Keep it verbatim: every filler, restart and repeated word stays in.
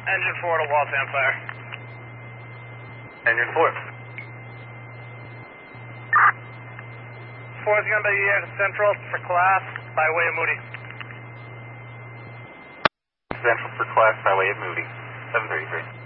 Engine four to Waltham Fire. Engine four. Four is going to be uh, Central for class by way of Moody. Central for class by way of Moody. seven thirty-three.